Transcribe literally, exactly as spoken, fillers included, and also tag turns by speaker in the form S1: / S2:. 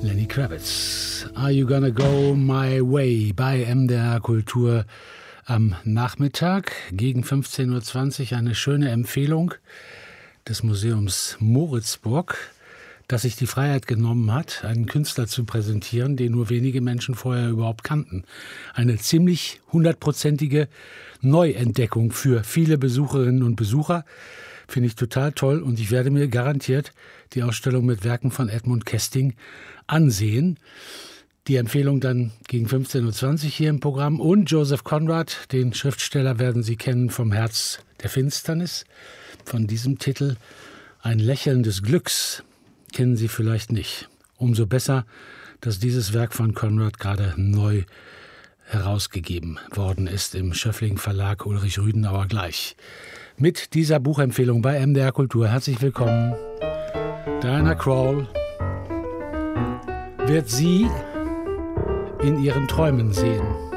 S1: Lenny Kravitz. Are You Gonna Go My Way bei M D R Kultur am Nachmittag gegen fünfzehn Uhr zwanzig. Eine schöne Empfehlung des Museums Moritzburg, das sich die Freiheit genommen hat, einen Künstler zu präsentieren, den nur wenige Menschen vorher überhaupt kannten. Eine ziemlich hundertprozentige Neuentdeckung für viele Besucherinnen und Besucher. Finde ich total toll und ich werde mir garantiert die Ausstellung mit Werken von Edmund Kesting ansehen. Die Empfehlung dann gegen fünfzehn Uhr zwanzig hier im Programm. Und Joseph Conrad, den Schriftsteller werden Sie kennen vom Herz der Finsternis. Von diesem Titel Ein Lächeln des Glücks kennen Sie vielleicht nicht. Umso besser, dass dieses Werk von Conrad gerade neu herausgegeben worden ist im Schöffling Verlag Ulrich Rüdenauer gleich. Mit dieser Buchempfehlung bei M D R Kultur herzlich willkommen. Diana Krall wird Sie in ihren Träumen sehen.